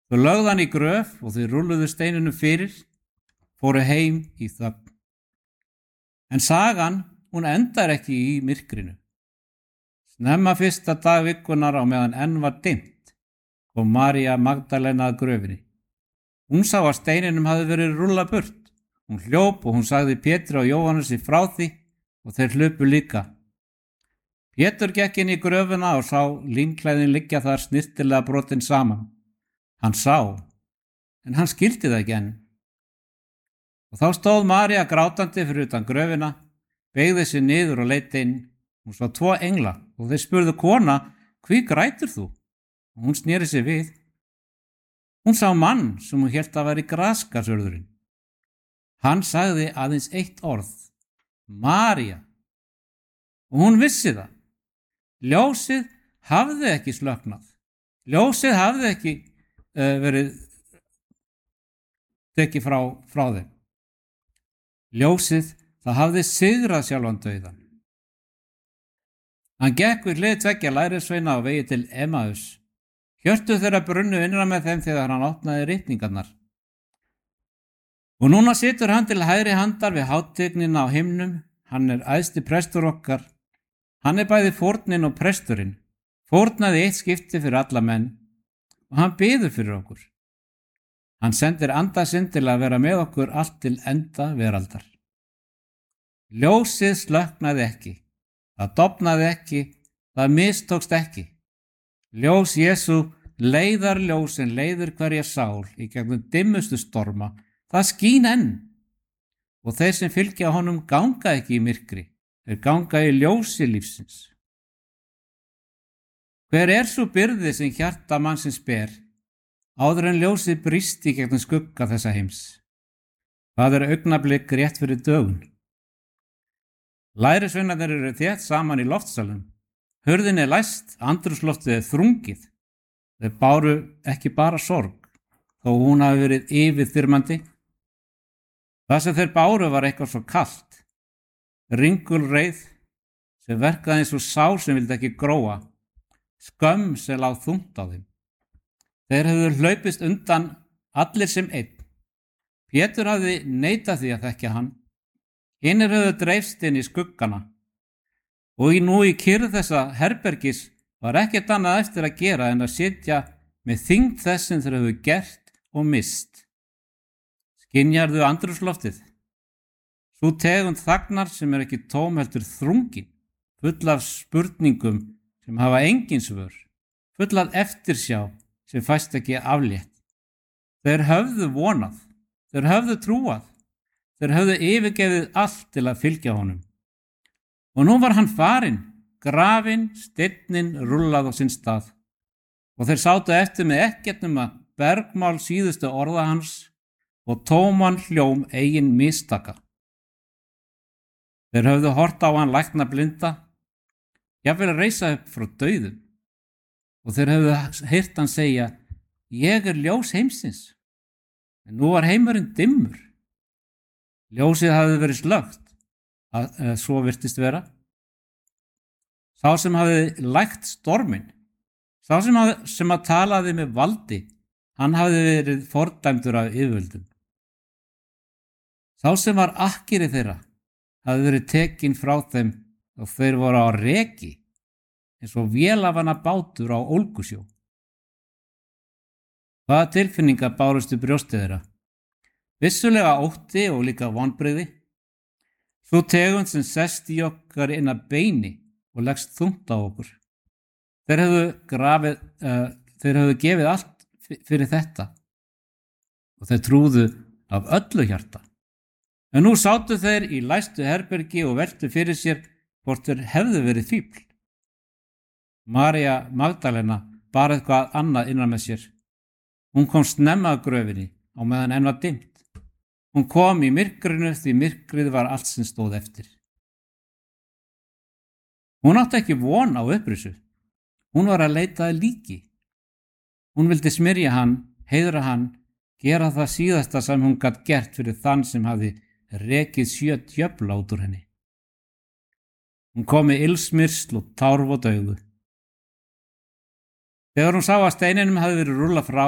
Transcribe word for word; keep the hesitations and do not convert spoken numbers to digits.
Þau lögðu hann í gröf og þau rúlluðu steinunum fyrir, fóru heim í þögn. En sagan, hún endar ekki í myrkrinu. Snemma fyrsta dag vikunar á meðan enn var dimmt, kom María Magdalena að gröfinni. Hún sá að steininum hafði verið rúllað burt. Hún hljóp og hún sagði Pétri og Jóhannesi frá því og þeir hlupu líka. Pétur gekk inn í gröfina og sá línklæðin liggja þar snyrtilega brotin saman. Hann sá, en hann skildi það ekki enn. Og þá stóð María grátandi fyrir utan gröfina, beygði sig niður og leit inn. Hún sá tvo engla og þeir spurðu: kona, hví grætur þú? Og hún sneri sig við. Hún sá mann sem hún hélt að væri graskarsörðurinn. Hann sagði aðeins eitt orð: María. Og hún vissi það. Ljósið hafði ekki slöknað. Ljósið hafði ekki uh, verið tekið frá, frá þeim. Ljósið, það hafði sigrað sjálfan dauðan. Hann gekk við hlið tveggja lærisveina á vegi til Emmaus. Hjörtu þeirra brunnu innra með þeim þegar hann opnaði ritningarnar. Og núna situr hann til hægri handar við hátignina á himnum. Hann er æðsti prestur okkar. Hann er bæði fórnin og presturinn. Fórnaði eitt skipti fyrir alla menn og hann biður fyrir okkur. Hann sendir anda sinn til að vera með okkur allt til enda veraldar. Ljósið slöknaði ekki. Það dofnaði ekki. Það mistókst ekki. Ljós Jesú leiðar ljósin leiðir hverja sál í gegnum dimmustu storma. Það skín enn. Og þeir sem fylgja honum ganga ekki í myrkri. Þeir ganga í ljósi lífsins. Hver er svo byrði sem hjarta mannsins ber, áður en ljósið brýst í gegnum skugga þessa heims? Það er augnablik rétt fyrir dögun. Lærisveinarnir eru þétt saman í loftsalum. Hurðin er læst, andrúmsloftið er þrungið. Þeir báru ekki bara sorg, þó hún hafi verið yfirþyrmandi. Það sem þeir báru var eitthvað svo kalt. Ringulreið sem verkaði eins og sár sem vildi ekki gróa, skömm sem lá þungt á þeim. Þeir hefðu hlaupist undan allir sem einn. Pétur hafði neitað því að þekkja hann. Hinir hefðu dreifst inn í skuggana. Og í nú í kyrrð þessa herbergis var ekkert annað eftir að gera en að sitja með þyngd þess sem þeir hefðu gert og mist. Skynjarðu andrúmsloftið? Sú tegund þagnar sem er ekki tóm heldur þrungin, full af spurningum sem hafa engin svör, full af eftirsjá sem fæst ekki aflétt. Þeir höfðu vonað, þeir höfðu trúað, þeir höfðu yfirgefið allt til að fylgja honum. Og nú var hann farinn, grafinn, steinninn rullað á sinn stað. Og þeir sátu eftir með ekkert nema bergmál síðustu orða hans og tóman hljóm eigin mistaka. Þeir höfðu hort á hann lækna blinda, jafnvel að reisa upp frá dauðum. Og þeir höfðu heyrt hann segja: ég er ljós heimsins. En nú var heimurinn dimmur. Ljósið hafði verið slökkt, að, að svo virtist vera. Sá sem hafði lægt storminn, sá sem, hafði, sem að talaði með valdi, hann hafði verið fordæmdur af yfirvöldum. Sá sem var akkeri þeirra hafði verið tekinn frá þeim og þeir voru á reki eins og vélafanna bátur á ólgusjó. Hvaða tilfinningar bárustu brjóstið þeirra? Vissulega ótti og líka vonbrigði. Sú tegund sem sest í okkar inn að beini og leggst þungt á okkur. Þeir höfðu grafið, uh, þeir höfðu gefið allt fyrir þetta og þeir trúðu af öllu hjarta. En nú sátu þeir í læstu herbergi og veltu fyrir sér hvort þeir hefðu verið fífl. María Magdalena bar eitthvað annað innan með sér. Hún kom snemma að gröfinni á meðan enn var dimmt. Hún kom í myrkrinu því myrkrið var allt sem stóð eftir. Hún átti ekki von á upprisu. Hún var að leita að líki. Hún vildi smyrja hann, heiðra hann, gera það síðasta sem hún gat gert fyrir þann sem hafði rekið sjö djöfla út úr henni. Hún kom með ilsmyrsl og tárvot augu. Þegar hún sá að steininum hafði verið rúllað frá